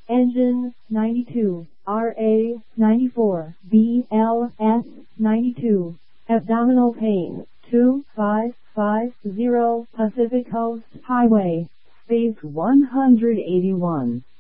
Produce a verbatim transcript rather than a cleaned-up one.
Engine, ninety-two. R A, ninety-four. B L S, ninety-two. Abdominal pain, two five five zero Pacific Coast Highway. Space one hundred eighty-one.